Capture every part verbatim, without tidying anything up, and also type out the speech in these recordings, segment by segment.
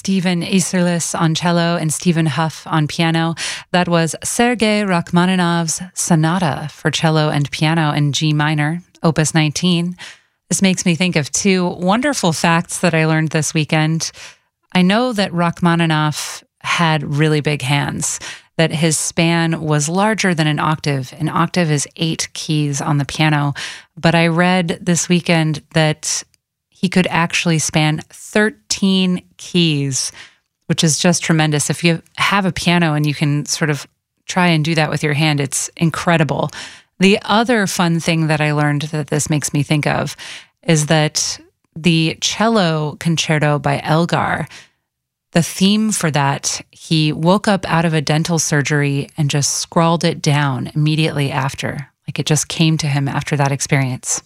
Stephen Isserlis on cello and Stephen Huff on piano. That was Sergei Rachmaninoff's Sonata for cello and piano in G minor, Opus nineteen. This makes me think of two wonderful facts that I learned this weekend. I know that Rachmaninoff had really big hands, that his span was larger than an octave. An octave is eight keys on the piano. But I read this weekend that he could actually span thirteen keys, which is just tremendous. If you have a piano and you can sort of try and do that with your hand, it's incredible. The other fun thing that I learned that this makes me think of is that the cello concerto by Elgar, the theme for that, he woke up out of a dental surgery and just scrawled it down immediately after. Like it just came to him after that experience.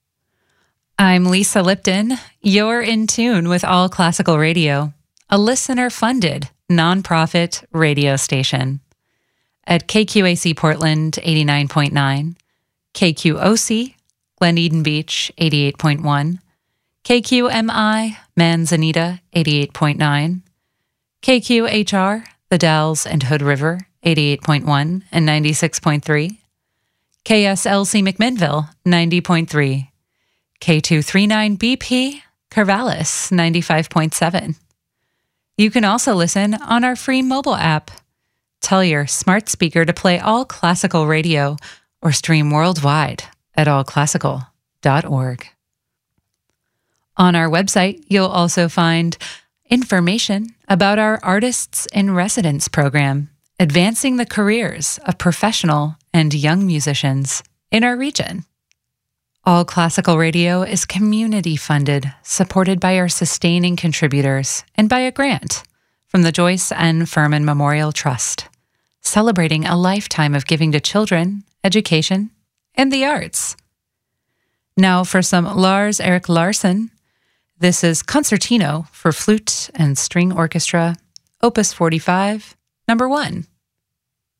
I'm Lisa Lipton. You're in tune with All Classical Radio, a listener-funded, nonprofit radio station. At K Q A C Portland, eighty-nine point nine, K Q O C, Glen Eden Beach, eighty-eight point one, K Q M I, Manzanita, eighty-eight point nine, K Q H R, The Dalles and Hood River, eighty-eight point one and ninety-six point three, K S L C McMinnville, ninety point three, K two thirty-nine B P, Corvallis, ninety-five point seven. You can also listen on our free mobile app. Tell your smart speaker to play All Classical Radio or stream worldwide at all classical dot org. On our website, you'll also find information about our Artists in Residence program, advancing the careers of professional and young musicians in our region. All Classical Radio is community-funded, supported by our sustaining contributors, and by a grant from the Joyce N. Furman Memorial Trust, celebrating a lifetime of giving to children, education, and the arts. Now for some Lars Erik Larsson. This is Concertino for Flute and String Orchestra, Opus forty-five, number one.